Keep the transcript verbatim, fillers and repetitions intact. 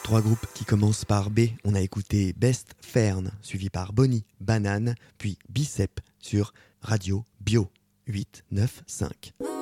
Trois groupes qui commencent par B. On a écouté Best Fern, suivi par Bonnie, Banane, puis Bicep sur Radio Bio huit neuf cinq.